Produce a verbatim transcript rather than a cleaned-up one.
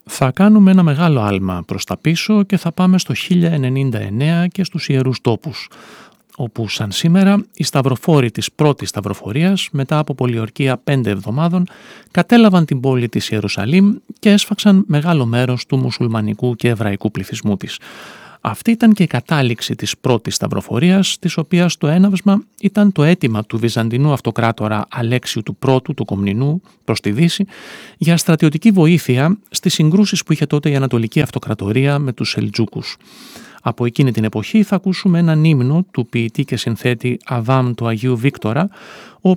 Θα κάνουμε ένα μεγάλο άλμα προς τα πίσω και θα πάμε στο χίλια ενενήντα εννέα και στους Ιερούς Τόπους, όπου σαν σήμερα οι σταυροφόροι της πρώτης σταυροφορίας, μετά από πολιορκία πέντε εβδομάδων, κατέλαβαν την πόλη της Ιερουσαλήμ και έσφαξαν μεγάλο μέρος του μουσουλμανικού και εβραϊκού πληθυσμού της. Αυτή ήταν και η κατάληξη της πρώτης σταυροφορίας, της οποίας το έναυσμα ήταν το αίτημα του Βυζαντινού αυτοκράτορα Αλέξιου του Πρώτου του Κομνηνού προς τη Δύση για στρατιωτική βοήθεια στις συγκρούσεις που είχε τότε η Ανατολική Αυτοκρατορία με τους Σελτζούκους. Από εκείνη την εποχή θα ακούσουμε έναν ύμνο του ποιητή και συνθέτη Αβάμ του Αγίου Βίκτορα, ο